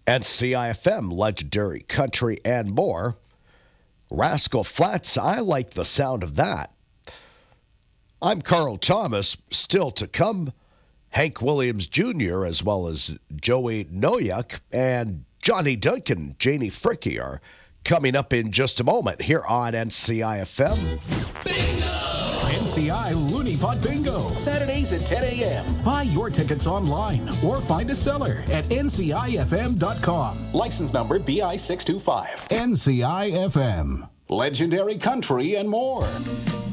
And CIFM, Legendary Country and more. Rascal Flatts, I like the sound of that. I'm Carl Thomas. Still to come, Hank Williams Jr., as well as Joey Noyak and Johnny Duncan, Janie Fricke are coming up in just a moment here on NCIFM. NCI Looney Pot Bingo, Saturdays at 10 a.m. Buy your tickets online or find a seller at ncifm.com. License number BI625. NCIFM. Legendary Country and more.